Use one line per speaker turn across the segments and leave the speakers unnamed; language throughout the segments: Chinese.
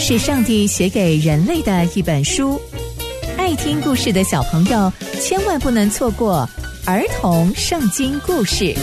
是上帝写给人类的一本书，爱听故事的小朋友千万不能错过儿童圣经故事。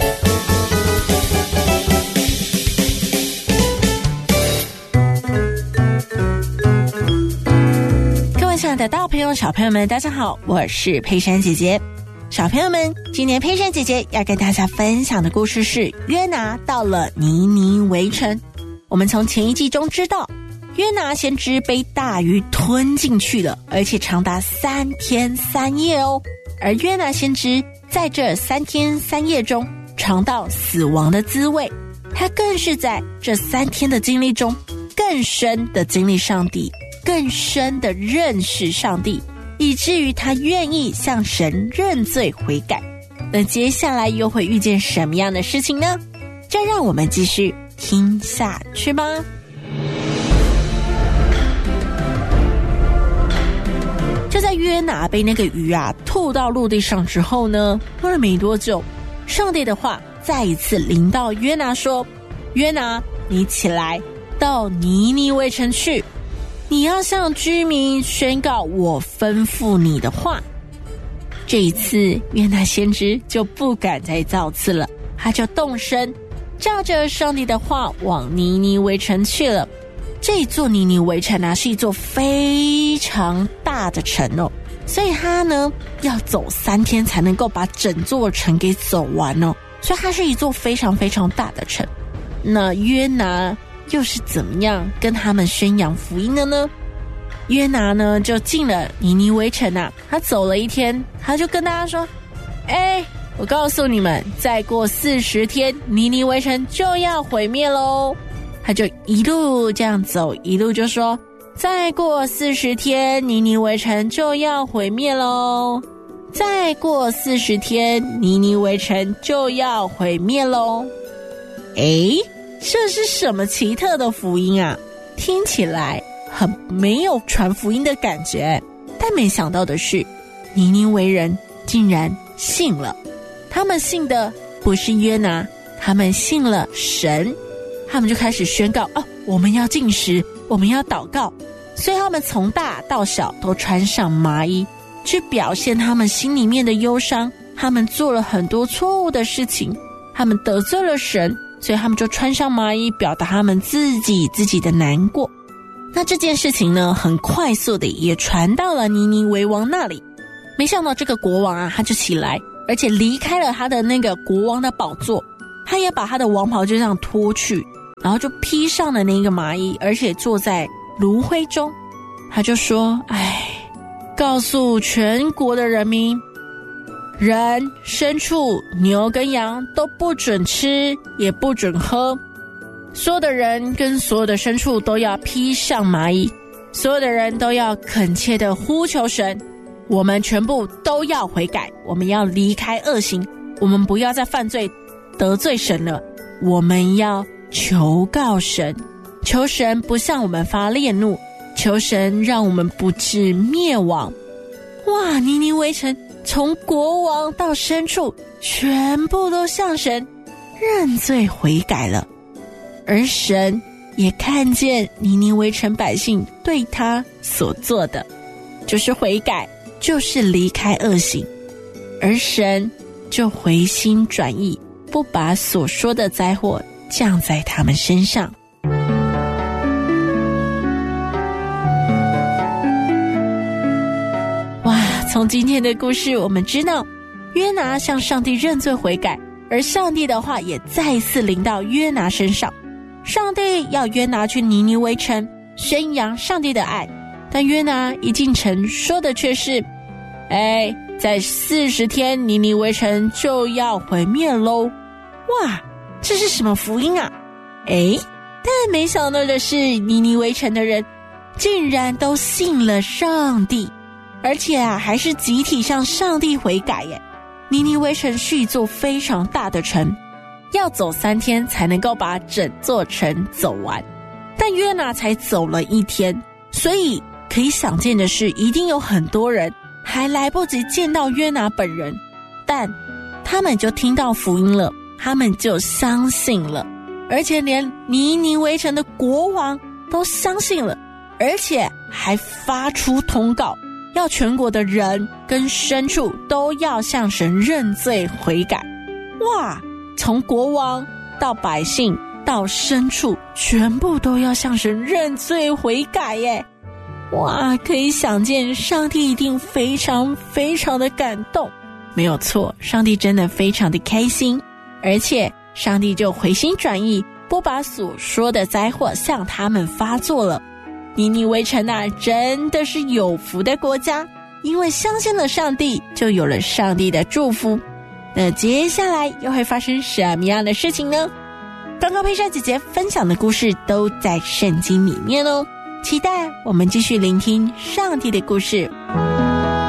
各位亲爱的大朋友小朋友们，大家好，我是佩珊姐姐。小朋友们，今天佩珊姐姐要跟大家分享的故事是约拿到了尼尼微城。我们从前一季中知道，约拿先知被大鱼吞进去了，而且长达3天3夜哦。而约拿先知在这3天3夜中尝到死亡的滋味，他更是在这3天的经历中更深的经历上帝，更深的认识上帝，以至于他愿意向神认罪悔改。那接下来又会遇见什么样的事情呢？就让我们继续听下去吧。就在约拿被那个鱼吐到陆地上之后呢，过了没多久，上帝的话再一次临到约拿说：约拿，你起来到尼尼微城去，你要向居民宣告我吩咐你的话。这一次约拿先知就不敢再造次了，他就动身照着上帝的话往尼尼微城去了。这座尼尼微城是一座非常大的城哦，所以他呢要走3天才能够把整座城给走完哦，所以它是一座非常非常大的城。那约拿又是怎么样跟他们宣扬福音的呢？约拿呢就进了尼尼微城他走了1天，他就跟大家说：我告诉你们，再过40天尼尼微城就要毁灭咯。他就一路这样走，一路就说：再过40天尼尼微城就要毁灭咯，再过40天尼尼微城就要毁灭咯。这是什么奇特的福音啊？听起来很没有传福音的感觉。但没想到的是，尼尼微人竟然信了。他们信的不是约拿，他们信了神。他们就开始宣告：我们要禁食，我们要祷告。所以他们从大到小都穿上麻衣，去表现他们心里面的忧伤。他们做了很多错误的事情，他们得罪了神，所以他们就穿上麻衣，表达他们自己的难过。那这件事情呢，很快速的也传到了尼尼微王那里。没想到这个国王他就起来，而且离开了他的那个国王的宝座，他也把他的王袍就这样脱去，然后就披上了那个麻衣，而且坐在炉灰中。他就说：告诉全国的人民，人、牲畜、牛跟羊都不准吃，也不准喝。所有的人跟所有的牲畜都要披上麻衣，所有的人都要恳切的呼求神。我们全部都要悔改，我们要离开恶行，我们不要再犯罪得罪神了。我们要求告神，求神不向我们发烈怒，求神让我们不致灭亡。哇，尼尼微城从国王到牲畜全部都向神认罪悔改了。而神也看见尼尼微城百姓对他所做的，就是悔改，就是离开恶行。而神就回心转意，不把所说的灾祸降在他们身上。哇，从今天的故事我们知道，约拿向上帝认罪悔改，而上帝的话也再次临到约拿身上。上帝要约拿去尼尼微城宣扬上帝的爱，但约拿一进城说的却是：在40天尼尼微城就要毁灭咯。哇，这是什么福音啊？但没想到的是，尼尼微城的人竟然都信了上帝，而且还是集体向上帝悔改耶。尼尼微城是一座非常大的城，要走3天才能够把整座城走完，但约拿才走了1天，所以可以想见的是，一定有很多人还来不及见到约拿本人，但他们就听到福音了，他们就相信了，而且连尼尼微城的国王都相信了，而且还发出通告，要全国的人跟牲畜都要向神认罪悔改。哇，从国王到百姓到牲畜，全部都要向神认罪悔改耶！哇，可以想见上帝一定非常非常的感动。没有错，上帝真的非常的开心，而且上帝就回心转意，不把所说的灾祸向他们发作了。尼尼微城啊，真的是有福的国家，因为相信了上帝，就有了上帝的祝福。那接下来又会发生什么样的事情呢？刚刚佩珊姐姐分享的故事都在圣经里面哦，期待我们继续聆听上帝的故事。